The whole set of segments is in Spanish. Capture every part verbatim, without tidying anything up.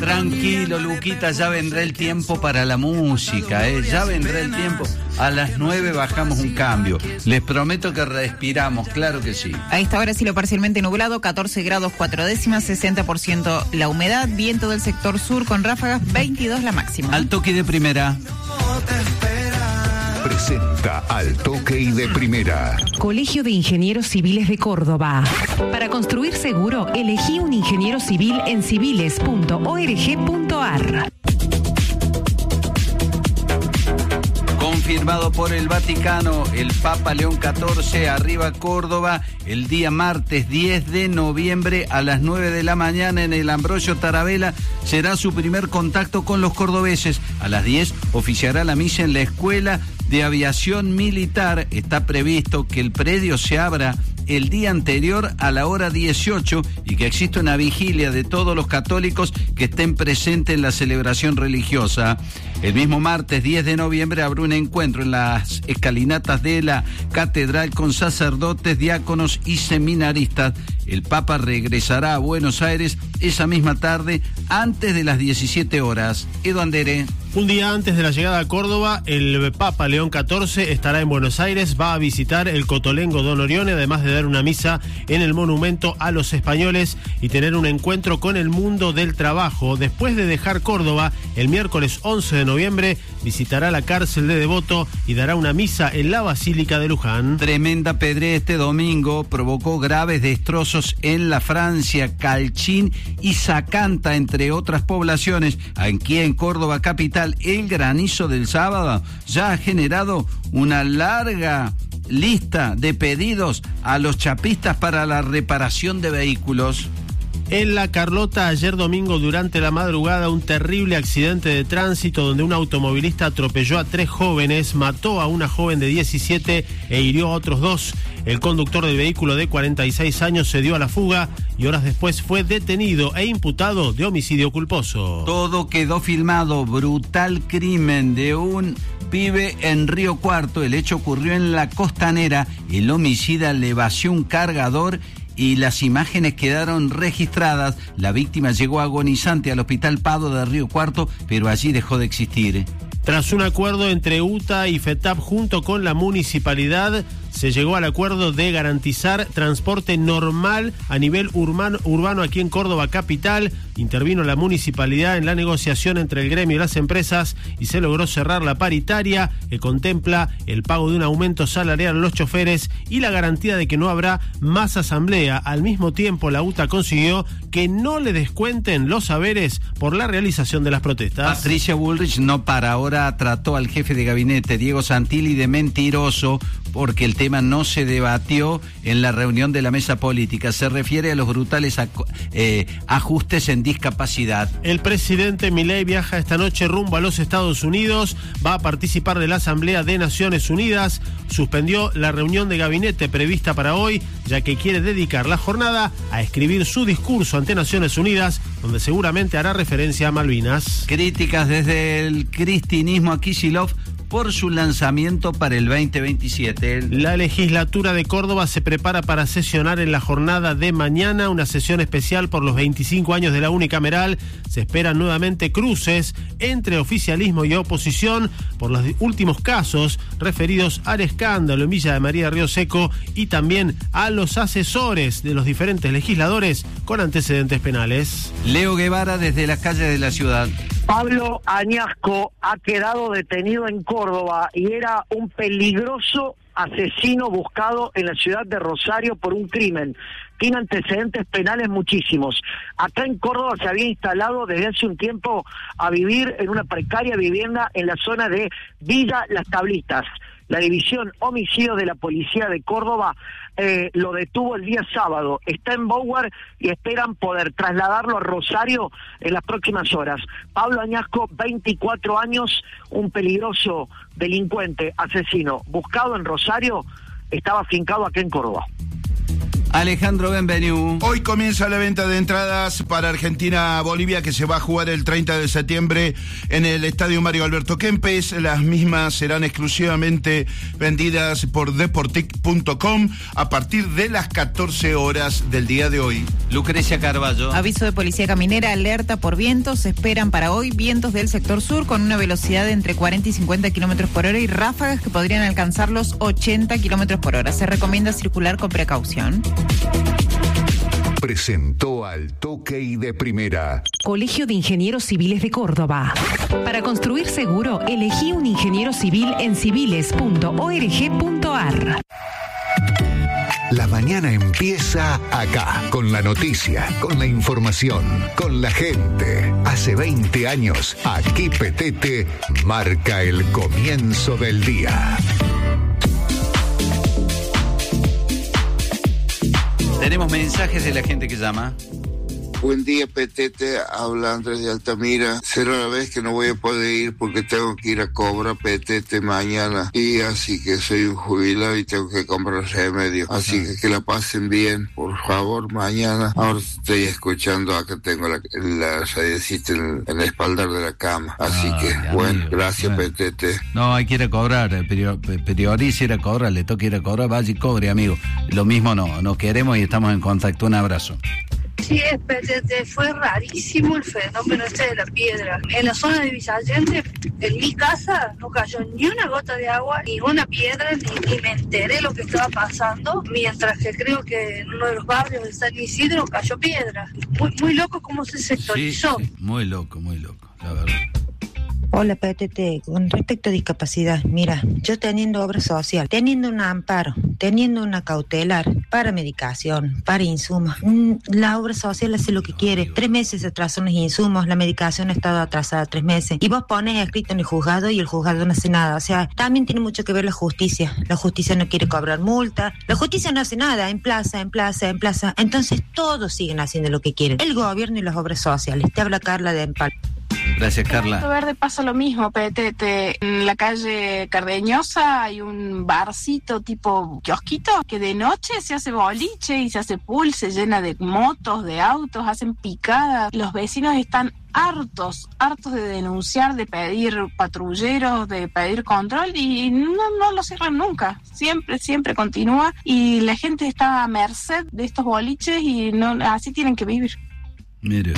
Tranquilo, Luquita, ya vendrá el tiempo para la música, ¿eh? Ya vendrá el tiempo. A las nueve bajamos un cambio. Les prometo que respiramos, claro que sí. A esta hora cielo parcialmente nublado, catorce grados cuatro décimas, sesenta por ciento la humedad, viento del sector sur con ráfagas, veintidós la máxima. Al toque de primera. Presenta Al Toque y de Primera. Colegio de Ingenieros Civiles de Córdoba. Para construir seguro, elegí un ingeniero civil en civiles punto org punto ar. Confirmado por el Vaticano, el Papa León catorce arriba a Córdoba el día martes diez de noviembre a las nueve de la mañana en el Ambrosio Tarabella. Será su primer contacto con los cordobeses. A las diez oficiará la misa en la Escuela de Aviación Militar. Está previsto que el predio se abra el día anterior a la hora dieciocho y que exista una vigilia de todos los católicos que estén presentes en la celebración religiosa. El mismo martes diez de noviembre habrá un encuentro en las escalinatas de la catedral con sacerdotes, diáconos y seminaristas. El Papa regresará a Buenos Aires esa misma tarde antes de las diecisiete horas. Edu Andere. Un día antes de la llegada a Córdoba, el Papa León catorce estará en Buenos Aires, va a visitar el Cotolengo Don Orione, además de dar una misa en el monumento a los españoles y tener un encuentro con el mundo del trabajo. Después de dejar Córdoba, el miércoles once de noviembre visitará la cárcel de Devoto y dará una misa en la Basílica de Luján. Tremenda pedrea este domingo provocó graves destrozos en la Francia, Calchín y Sacanta, entre otras poblaciones. Aquí en Córdoba capital, el granizo del sábado ya ha generado una larga lista de pedidos a los chapistas para la reparación de vehículos. En La Carlota, ayer domingo durante la madrugada, un terrible accidente de tránsito donde un automovilista atropelló a tres jóvenes, mató a una joven de diecisiete e hirió a otros dos. El conductor del vehículo de cuarenta y seis años se dio a la fuga y horas después fue detenido e imputado de homicidio culposo. Todo quedó filmado, brutal crimen de un pibe en Río Cuarto. El hecho ocurrió en la Costanera. El homicida le vació un cargador y las imágenes quedaron registradas. La víctima llegó agonizante al Hospital Pado de Río Cuarto, pero allí dejó de existir. Tras un acuerdo entre U T A y FETAP junto con la municipalidad, se llegó al acuerdo de garantizar transporte normal a nivel urbano, urbano aquí en Córdoba capital. Intervino la municipalidad en la negociación entre el gremio y las empresas y se logró cerrar la paritaria que contempla el pago de un aumento salarial a los choferes y la garantía de que no habrá más asamblea. Al mismo tiempo, la U T A consiguió que no le descuenten los haberes por la realización de las protestas. Patricia Bullrich no para ahora trató al jefe de gabinete, Diego Santilli, de mentiroso porque el tema no se debatió en la reunión de la mesa política. Se refiere a los brutales ac- eh, ajustes en discapacidad. El presidente Milei viaja esta noche rumbo a los Estados Unidos, va a participar de la Asamblea de Naciones Unidas, suspendió la reunión de gabinete prevista para hoy, ya que quiere dedicar la jornada a escribir su discurso ante Naciones Unidas, donde seguramente hará referencia a Malvinas. Críticas desde el cristinismo a Kicillof por su lanzamiento para el veinte veintisiete. La legislatura de Córdoba se prepara para sesionar en la jornada de mañana, una sesión especial por los veinticinco años de la unicameral. Se esperan nuevamente cruces entre oficialismo y oposición por los últimos casos referidos al escándalo en Villa de María Río Seco y también a los asesores de los diferentes legisladores con antecedentes penales. Leo Guevara desde las calles de la ciudad. Pablo Añasco ha quedado detenido en Córdoba y era un peligroso asesino buscado en la ciudad de Rosario por un crimen. Tiene antecedentes penales muchísimos. Acá en Córdoba se había instalado desde hace un tiempo a vivir en una precaria vivienda en la zona de Villa Las Tablitas. La división homicidio de la policía de Córdoba eh, lo detuvo el día sábado. Está en Bower y esperan poder trasladarlo a Rosario en las próximas horas. Pablo Añasco, veinticuatro años, un peligroso delincuente, asesino, buscado en Rosario, estaba afincado acá en Córdoba. Alejandro Benvenu. Hoy comienza la venta de entradas para Argentina-Bolivia, que se va a jugar el treinta de septiembre en el Estadio Mario Alberto Kempes. Las mismas serán exclusivamente vendidas por deportic punto com a partir de las catorce horas del día de hoy. Lucrecia Carballo. Aviso de Policía Caminera, alerta por vientos. Se esperan para hoy vientos del sector sur con una velocidad de entre cuarenta y cincuenta kilómetros por hora y ráfagas que podrían alcanzar los ochenta kilómetros por hora. Se recomienda circular con precaución. Presentó Al Toque y de Primera. Colegio de Ingenieros Civiles de Córdoba. Para construir seguro, elegí un ingeniero civil en civiles punto org punto ar. La mañana empieza acá, con la noticia, con la información, con la gente. Hace veinte años, aquí Petete marca el comienzo del día. Tenemos mensajes de la gente que llama. Buen día, Petete, habla Andrés de Altamira. Será la vez que no voy a poder ir porque tengo que ir a cobrar Petete mañana. Y así que soy un jubilado y tengo que comprar remedio. Así que que la pasen bien, por favor, mañana. Ahora estoy escuchando, acá tengo la, la radiocita en, en el espaldar de la cama. Así ah, que, ya, bueno, amigo, gracias, claro. Petete. No, hay que ir a cobrar, priorice ir a cobrar, le toca ir a cobrar, vaya y cobre, amigo. Lo mismo no, nos queremos y estamos en contacto. Un abrazo. Sí, es, Petete, fue rarísimo el fenómeno este de la piedra. En la zona de Villallente, en mi casa, no cayó ni una gota de agua, ni una piedra, ni, ni me enteré lo que estaba pasando, mientras que creo que en uno de los barrios de San Isidro cayó piedra. Muy, muy loco cómo se sectorizó. Sí, sí, muy loco, muy loco, la verdad. Hola, Petete, con respecto a discapacidad, mira, yo teniendo obra social, teniendo un amparo, teniendo una cautelar para medicación, para insumos, la obra social hace lo que quiere. Tres meses se atrasan los insumos, la medicación ha estado atrasada tres meses, y vos pones escrito en el juzgado y el juzgado no hace nada. O sea, también tiene mucho que ver la justicia. La justicia no quiere cobrar multa, la justicia no hace nada, en plaza, en plaza, en plaza. Entonces todos siguen haciendo lo que quieren. El gobierno y las obras sociales. Te habla Carla de Empal. Gracias, Carla. En Verde pasa lo mismo, Petete. En la calle Cardeñosa hay un barcito tipo kiosquito que de noche se hace boliche y se hace pool, se llena de motos, de autos, hacen picadas. Los vecinos están hartos, hartos de denunciar, de pedir patrulleros, de pedir control y no, no lo cierran nunca. Siempre, siempre continúa y la gente está a merced de estos boliches y no, así tienen que vivir. Mire.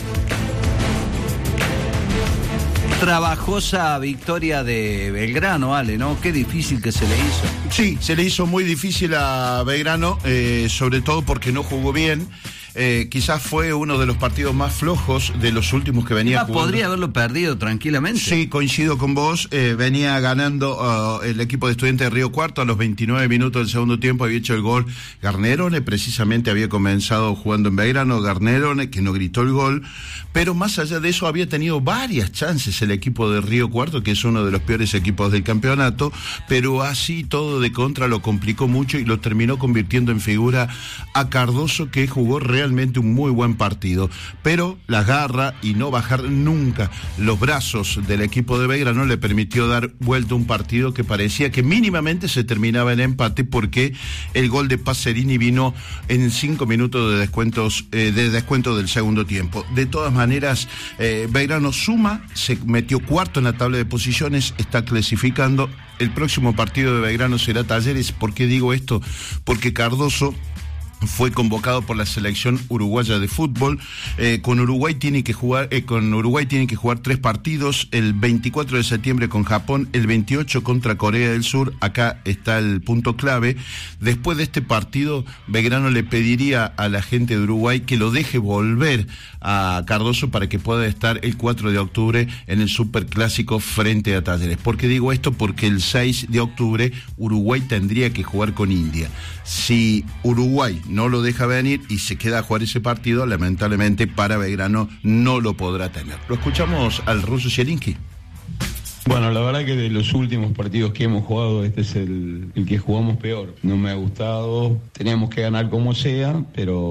Trabajosa victoria de Belgrano, Ale, ¿no? Qué difícil que se le hizo. Sí, se le hizo muy difícil a Belgrano, eh, sobre todo porque no jugó bien. Eh, quizás fue uno de los partidos más flojos de los últimos que venía jugando. Podría haberlo perdido tranquilamente. Sí, coincido con vos. Eh, venía ganando uh, el equipo de Estudiantes de Río Cuarto a los veintinueve minutos del segundo tiempo. Había hecho el gol Garnerone, precisamente había comenzado jugando en Belgrano. Garnerone, que no gritó el gol. Pero más allá de eso, había tenido varias chances el equipo de Río Cuarto, que es uno de los peores equipos del campeonato. Pero así todo de contra lo complicó mucho y lo terminó convirtiendo en figura a Cardoso, que jugó realmente Realmente un muy buen partido, pero la garra y no bajar nunca los brazos del equipo de Belgrano le permitió dar vuelta a un partido que parecía que mínimamente se terminaba en empate, porque el gol de Pacerini vino en cinco minutos de descuentos eh, de descuento del segundo tiempo. De todas maneras, eh, Belgrano suma, se metió cuarto en la tabla de posiciones, está clasificando. El próximo partido de Belgrano será Talleres. ¿Por qué digo esto? Porque Cardoso fue convocado por la selección uruguaya de fútbol. Eh, con Uruguay tiene que jugar, eh, con Uruguay tiene que jugar tres partidos: el veinticuatro de septiembre con Japón, el veintiocho contra Corea del Sur. Acá está el punto clave. Después de este partido, Belgrano le pediría a la gente de Uruguay que lo deje volver a Cardoso para que pueda estar el cuatro de octubre en el Superclásico frente a Talleres. ¿Por qué digo esto? Porque el seis de octubre Uruguay tendría que jugar con India. Si Uruguay no lo deja venir y se queda a jugar ese partido, lamentablemente para Belgrano no lo podrá tener. Lo escuchamos al ruso Zielinski. Bueno, la verdad que de los últimos partidos que hemos jugado, este es el, el que jugamos peor. No me ha gustado, teníamos que ganar como sea, pero...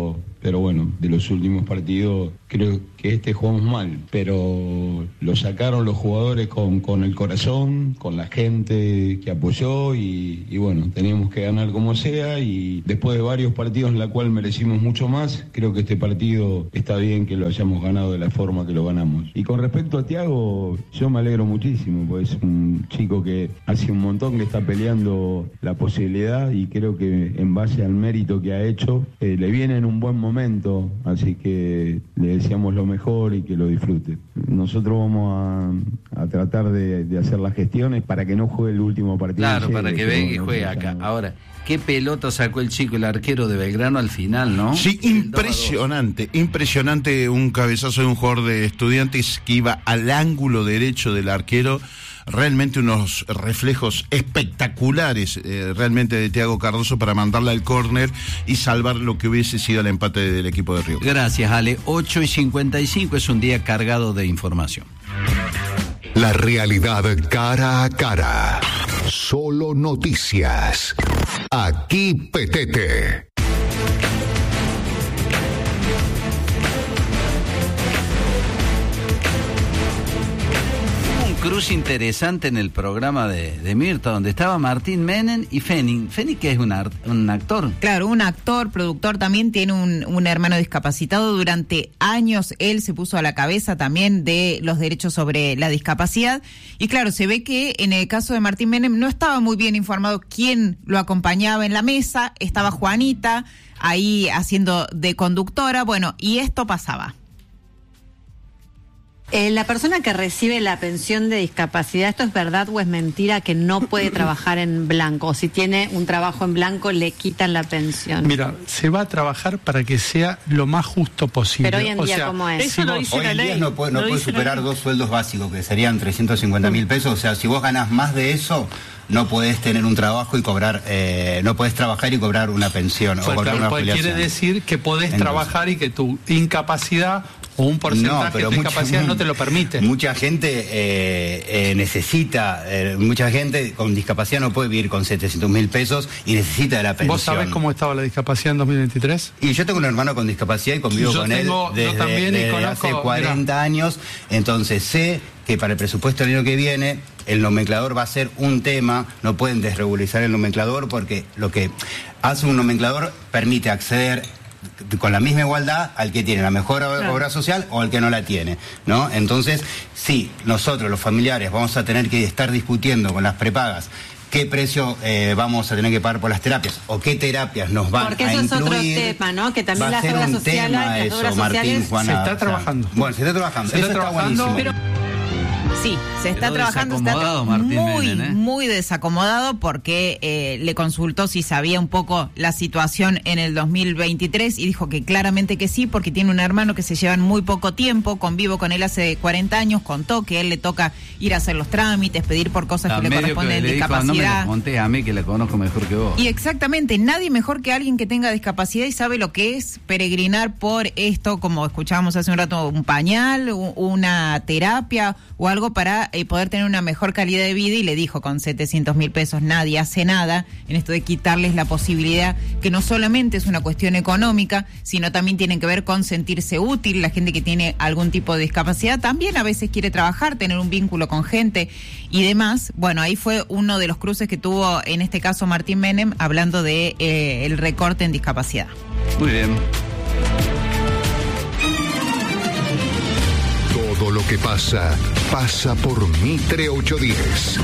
pero bueno, de los últimos partidos creo que este jugamos mal, pero lo sacaron los jugadores con, con el corazón, con la gente que apoyó y, y bueno, teníamos que ganar como sea y después de varios partidos en la cual merecimos mucho más, creo que este partido está bien que lo hayamos ganado de la forma que lo ganamos. Y con respecto a Thiago, yo me alegro muchísimo, pues es un chico que hace un montón que está peleando la posibilidad y creo que en base al mérito que ha hecho, eh, le viene en un buen momento, así que le deseamos lo mejor y que lo disfrute. Nosotros vamos a, a tratar de, de hacer las gestiones para que no juegue el último partido. Claro, para que venga y juegue acá. Ahora, qué pelota sacó el chico, el arquero de Belgrano al final, ¿no? Sí, impresionante, impresionante, un cabezazo de un jugador de Estudiantes que iba al ángulo derecho del arquero. Realmente unos reflejos espectaculares eh, realmente de Thiago Cardoso para mandarla al córner y salvar lo que hubiese sido el empate del equipo de Río. Gracias, Ale. ocho y cincuenta y cinco es un día cargado de información. La realidad cara a cara. Solo noticias. Aquí Petete. Cruz interesante en el programa de, de Mirta, donde estaba Martín Menem y Feni. Feni, que es un, art, un actor. Claro, un actor, productor, también tiene un, un hermano discapacitado. Durante años él se puso a la cabeza también de los derechos sobre la discapacidad. Y claro, se ve que en el caso de Martín Menem no estaba muy bien informado quién lo acompañaba en la mesa. Estaba Juanita ahí haciendo de conductora. Bueno, y esto pasaba. Eh, la persona que recibe la pensión de discapacidad, ¿esto es verdad o es mentira que no puede trabajar en blanco? O si tiene un trabajo en blanco, le quitan la pensión. Mira, se va a trabajar para que sea lo más justo posible. Pero hoy en o día, sea, ¿cómo es? Si vos, hoy en día no puede, no puede superar dos sueldos básicos, que serían trescientos cincuenta mil pesos. O sea, si vos ganás más de eso, no podés tener un trabajo y cobrar, eh, no podés trabajar y cobrar una pensión. Pues, o cobrar claro, una pues afiliación. quiere decir que podés Entonces, trabajar y que tu incapacidad o un porcentaje no, pero de mucha, discapacidad no te lo permite. Mucha gente eh, eh, necesita, eh, mucha gente con discapacidad no puede vivir con setecientos mil pesos y necesita de la pensión. ¿Vos sabés cómo estaba la discapacidad en dos mil veintitrés? Y yo tengo un hermano con discapacidad y convivo yo con tengo, él desde, yo también desde y conozco, hace cuarenta mirá. años, entonces sé que para el presupuesto del año que viene el nomenclador va a ser un tema, no pueden desregularizar el nomenclador porque lo que hace un nomenclador permite acceder con la misma igualdad al que tiene la mejor claro. obra social o al que no la tiene, ¿no? Entonces, sí, nosotros los familiares vamos a tener que estar discutiendo con las prepagas qué precio eh, vamos a tener que pagar por las terapias o qué terapias nos van Porque a eso incluir. Porque eso es otro tema, ¿no? Que también va las obras sociales, tema las eso, obras Martín, sociales... Juana, se está o sea, trabajando. Bueno, se está trabajando. Se eso está está trabajando, buenísimo. Pero... Sí, se está Quedó trabajando, desacomodado está Martín muy, Menem, ¿eh? muy desacomodado porque eh, le consultó si sabía un poco la situación en el dos mil veintitrés y dijo que claramente que sí, porque tiene un hermano que se llevan muy poco tiempo, convivo con él hace cuarenta años, contó que a él le toca ir a hacer los trámites, pedir por cosas A que le medio corresponden que en le dijo, discapacidad. no me lo conté a mí que le conozco mejor que vos. Y exactamente, nadie mejor que alguien que tenga discapacidad y sabe lo que es peregrinar por esto, como escuchábamos hace un rato, un pañal, una terapia o algo para eh, poder tener una mejor calidad de vida, y le dijo, con setecientos mil pesos nadie hace nada en esto de quitarles la posibilidad, que no solamente es una cuestión económica, sino también tiene que ver con sentirse útil. La gente que tiene algún tipo de discapacidad también a veces quiere trabajar, tener un vínculo con gente y demás. Bueno, ahí fue uno de los cruces que tuvo en este caso Martín Menem, hablando de eh, el recorte en discapacidad. Muy bien. Todo lo que pasa, pasa por Mitre ochocientos diez.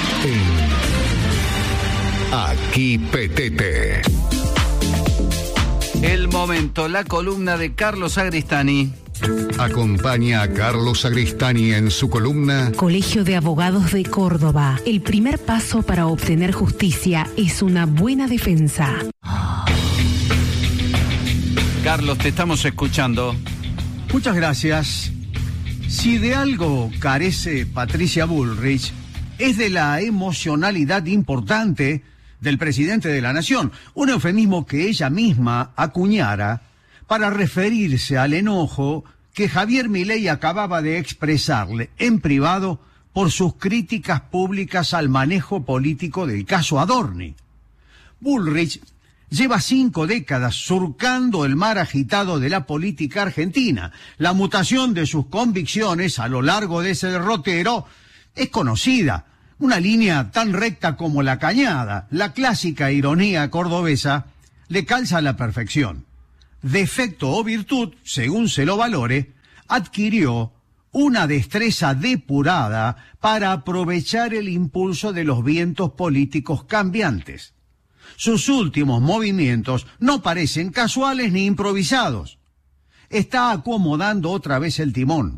En Aquí Petete. El momento, la columna de Carlos Agristani. Acompaña a Carlos Agristani en su columna Colegio de Abogados de Córdoba. El primer paso para obtener justicia es una buena defensa. Carlos, te estamos escuchando. Muchas gracias. Si de algo carece Patricia Bullrich, es de la emocionalidad importante del presidente de la Nación, un eufemismo que ella misma acuñara para referirse al enojo que Javier Milei acababa de expresarle en privado por sus críticas públicas al manejo político del caso Adorni. Bullrich lleva cinco décadas surcando el mar agitado de la política argentina. La mutación de sus convicciones a lo largo de ese derrotero es conocida. Una línea tan recta como la cañada, la clásica ironía cordobesa, le calza a la perfección. Defecto o virtud, según se lo valore, adquirió una destreza depurada para aprovechar el impulso de los vientos políticos cambiantes. Sus últimos movimientos no parecen casuales ni improvisados. Está acomodando otra vez el timón.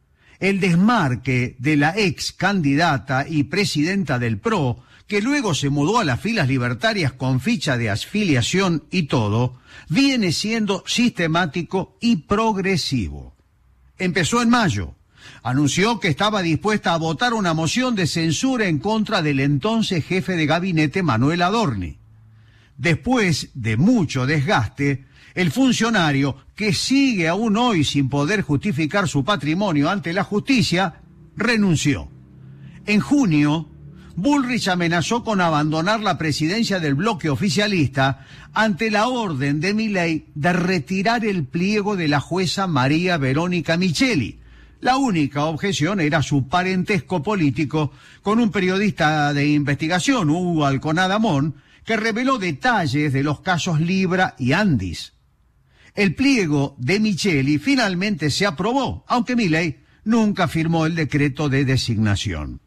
El desmarque de la ex candidata y presidenta del P R O, que luego se mudó a las filas libertarias con ficha de afiliación y todo, viene siendo sistemático y progresivo. Empezó en mayo. Anunció que estaba dispuesta a votar una moción de censura en contra del entonces jefe de gabinete Manuel Adorni. Después de mucho desgaste, el funcionario, que sigue aún hoy sin poder justificar su patrimonio ante la justicia, renunció. En junio, Bullrich amenazó con abandonar la presidencia del bloque oficialista ante la orden de Milei de retirar el pliego de la jueza María Verónica Micheli. La única objeción era su parentesco político con un periodista de investigación, Hugo Alconadamón, que reveló detalles de los casos Libra y Andis. El pliego de Micheli finalmente se aprobó, aunque Milei nunca firmó el decreto de designación.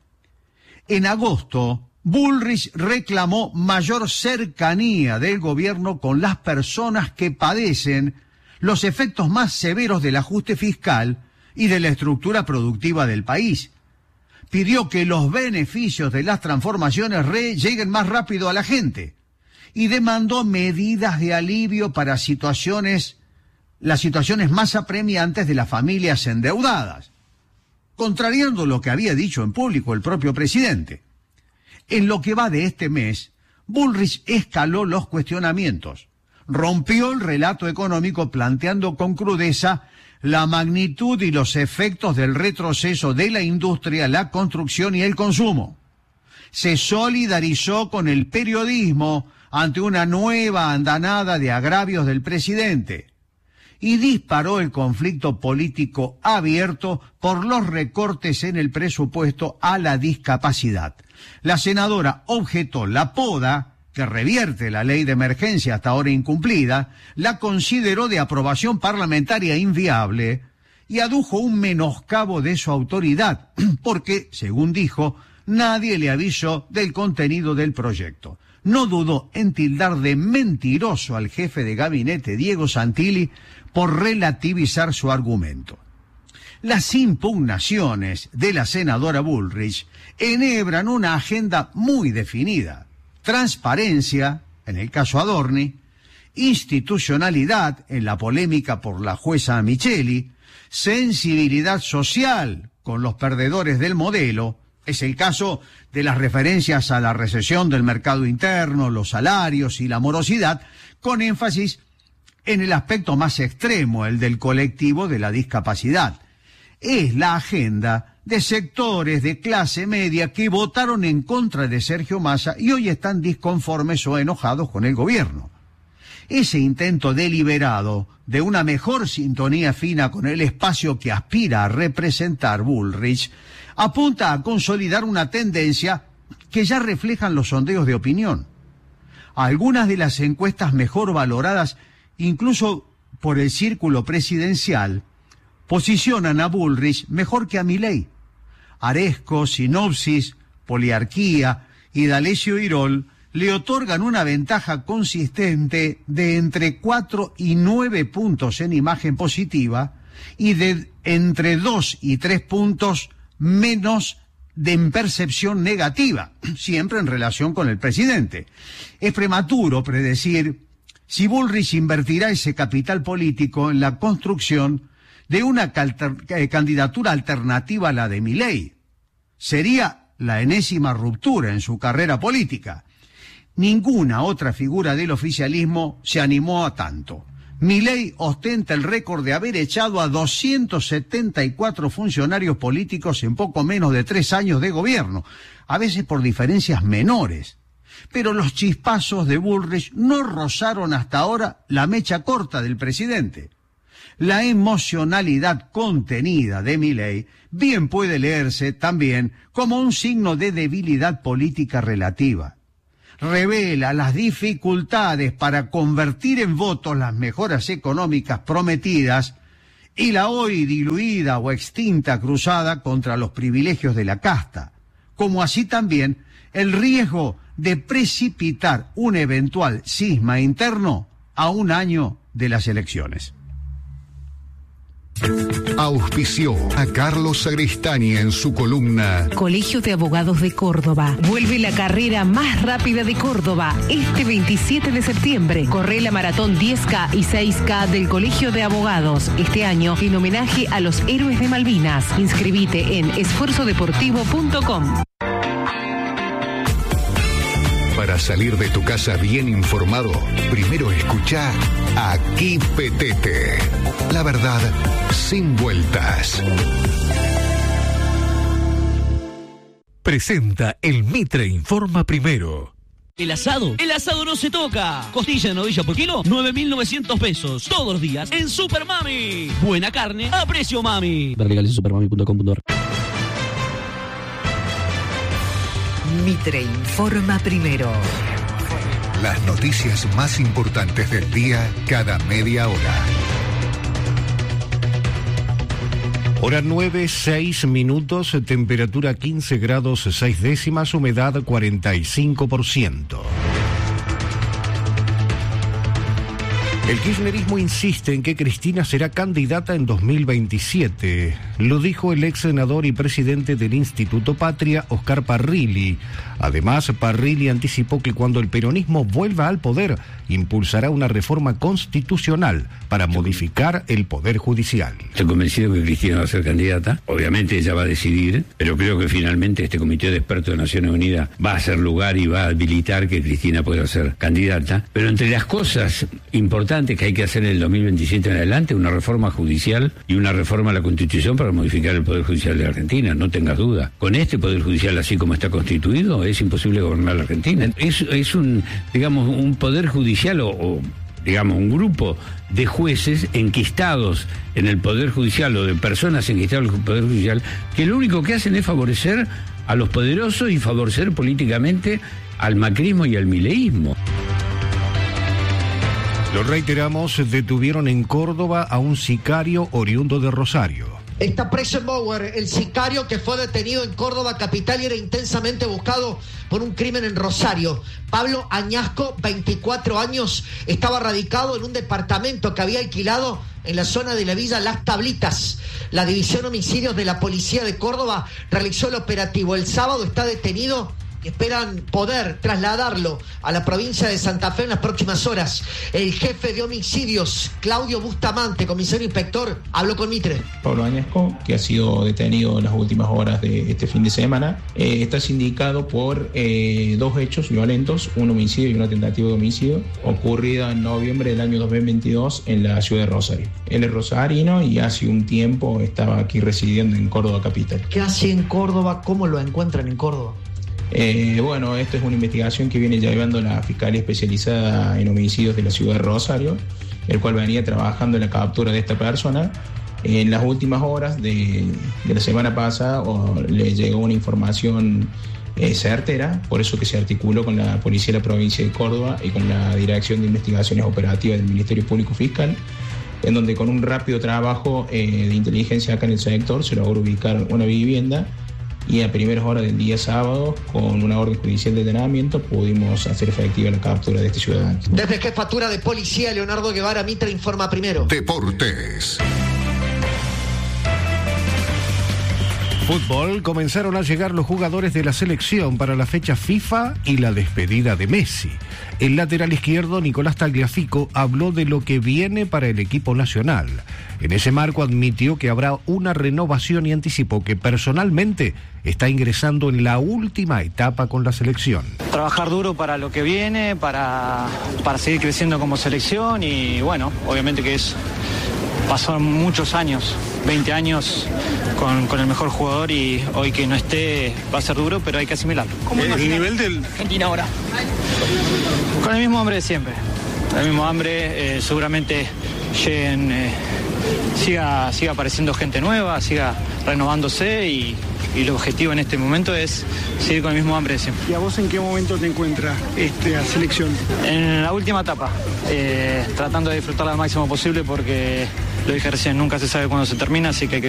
En agosto, Bullrich reclamó mayor cercanía del gobierno con las personas que padecen los efectos más severos del ajuste fiscal y de la estructura productiva del país. Pidió que los beneficios de las transformaciones re lleguen más rápido a la gente y demandó medidas de alivio para situaciones, las situaciones más apremiantes de las familias endeudadas, contrariando lo que había dicho en público el propio presidente. En lo que va de este mes, Bullrich escaló los cuestionamientos, rompió el relato económico planteando con crudeza la magnitud y los efectos del retroceso de la industria, la construcción y el consumo. Se solidarizó con el periodismo ante una nueva andanada de agravios del presidente y disparó el conflicto político abierto por los recortes en el presupuesto a la discapacidad. La senadora objetó la poda que revierte la ley de emergencia hasta ahora incumplida, la consideró de aprobación parlamentaria inviable y adujo un menoscabo de su autoridad, porque, según dijo, nadie le avisó del contenido del proyecto. No dudó en tildar de mentiroso al jefe de gabinete Diego Santilli por relativizar su argumento. Las impugnaciones de la senadora Bullrich enhebran una agenda muy definida: transparencia, en el caso Adorni, institucionalidad, en la polémica por la jueza Micheli, sensibilidad social con los perdedores del modelo, es el caso de las referencias a la recesión del mercado interno, los salarios y la morosidad, con énfasis en el aspecto más extremo, el del colectivo de la discapacidad. Es la agenda de sectores de clase media que votaron en contra de Sergio Massa y hoy están disconformes o enojados con el gobierno. Ese intento deliberado de una mejor sintonía fina con el espacio que aspira a representar Bullrich apunta a consolidar una tendencia que ya reflejan los sondeos de opinión. Algunas de las encuestas mejor valoradas, incluso por el círculo presidencial, posicionan a Bullrich mejor que a Milei. Aresco, Sinopsis, Poliarquía y D'Alessio Irol le otorgan una ventaja consistente de entre cuatro y nueve puntos en imagen positiva y de entre dos y tres puntos menos de en percepción negativa, siempre en relación con el presidente. Es prematuro predecir si Bullrich invertirá ese capital político en la construcción de una candidatura alternativa a la de Milei. Sería la enésima ruptura en su carrera política. Ninguna otra figura del oficialismo se animó a tanto. Milei ostenta el récord de haber echado a doscientos setenta y cuatro funcionarios políticos en poco menos de tres años de gobierno, a veces por diferencias menores. Pero los chispazos de Bullrich no rozaron hasta ahora la mecha corta del presidente. La emocionalidad contenida de Milei bien puede leerse también como un signo de debilidad política relativa. Revela las dificultades para convertir en votos las mejoras económicas prometidas y la hoy diluida o extinta cruzada contra los privilegios de la casta, como así también el riesgo de precipitar un eventual cisma interno a un año de las elecciones. Auspició a Carlos Sagristani en su columna Colegio de Abogados de Córdoba. Vuelve la carrera más rápida de Córdoba este veintisiete de septiembre. Corre la maratón diez K y seis K del Colegio de Abogados. Este año en homenaje a los héroes de Malvinas. Inscribite en esfuerzo deportivo punto com. Para salir de tu casa bien informado, primero escucha Aquí Petete. La verdad sin vueltas. Presenta el Mitre Informa Primero. El asado, el asado no se toca. Costilla de novilla por kilo, nueve mil novecientos pesos. Todos los días en Super Mami. Buena carne a precio mami. Ver legales en supermami punto com punto ar. Mitre Informa Primero. Las noticias más importantes del día cada media hora. Hora nueve, seis minutos, temperatura quince grados seis décimas, humedad cuarenta y cinco por ciento. El kirchnerismo insiste en que Cristina será candidata en dos mil veintisiete. Lo dijo el ex senador y presidente del Instituto Patria, Oscar Parrilli. Además, Parrilli anticipó que cuando el peronismo vuelva al poder, impulsará una reforma constitucional para modificar el Poder Judicial. Estoy convencido que Cristina va a ser candidata. Obviamente ella va a decidir, pero creo que finalmente este Comité de Expertos de Naciones Unidas va a hacer lugar y va a habilitar que Cristina pueda ser candidata. Pero entre las cosas importantes que hay que hacer en el dos mil veintisiete en adelante, una reforma judicial y una reforma a la Constitución para modificar el Poder Judicial de Argentina, no tengas duda. Con este Poder Judicial así como está constituido, es imposible gobernar la Argentina. Es, es un, digamos, un Poder Judicial o, o, digamos, un grupo de jueces enquistados en el Poder Judicial o de personas enquistadas en el Poder Judicial que lo único que hacen es favorecer a los poderosos y favorecer políticamente al macrismo y al mileísmo. Lo reiteramos, detuvieron en Córdoba a un sicario oriundo de Rosario. Está preso en Bauer, el sicario que fue detenido en Córdoba capital y era intensamente buscado por un crimen en Rosario. Pablo Añasco, veinticuatro años, estaba radicado en un departamento que había alquilado en la zona de la villa Las Tablitas. La División Homicidios de la Policía de Córdoba realizó el operativo. El sábado está detenido y esperan poder trasladarlo a la provincia de Santa Fe en las próximas horas. El jefe de homicidios, Claudio Bustamante, comisario inspector, habló con Mitre. Pablo Añasco, que ha sido detenido en las últimas horas de este fin de semana, eh, está sindicado por eh, dos hechos violentos, un homicidio y una tentativa de homicidio, ocurrida en noviembre del año dos mil veintidós en la ciudad de Rosario. Él es rosarino y hace un tiempo estaba aquí residiendo en Córdoba capital. ¿Qué hace en Córdoba? ¿Cómo lo encuentran en Córdoba? Eh, bueno, esto es una investigación que viene llevando la Fiscalía Especializada en Homicidios de la Ciudad de Rosario, el cual venía trabajando en la captura de esta persona. En las últimas horas de, de la semana pasada o, le llegó una información eh, certera, por eso que se articuló con la Policía de la Provincia de Córdoba y con la Dirección de Investigaciones Operativas del Ministerio Público Fiscal, en donde con un rápido trabajo eh, de inteligencia acá en el sector se logró ubicar una vivienda. Y a primeras horas del día sábado, con una orden judicial de allanamiento, pudimos hacer efectiva la captura de este ciudadano. Desde Jefatura de Policía, Leonardo Guevara, Mitre informa primero. Deportes. Fútbol, comenzaron a llegar los jugadores de la selección para la fecha FIFA y la despedida de Messi. El lateral izquierdo, Nicolás Tagliafico, habló de lo que viene para el equipo nacional. En ese marco admitió que habrá una renovación y anticipó que personalmente está ingresando en la última etapa con la selección. Trabajar duro para lo que viene, para, para seguir creciendo como selección y bueno, obviamente que es pasaron muchos años, veinte años con, con el mejor jugador y hoy que no esté va a ser duro, pero hay que asimilarlo. ¿Cómo el nivel del Argentina ahora? Con el mismo hambre de siempre, el mismo hambre, eh, seguramente lleguen, eh, siga, siga apareciendo gente nueva, siga renovándose y, y el objetivo en este momento es seguir con el mismo hambre de siempre. ¿Y a vos en qué momento te encuentras esta selección? En la última etapa, eh, tratando de disfrutarla al máximo posible porque lo dije recién, nunca se sabe cuándo se termina, así que hay que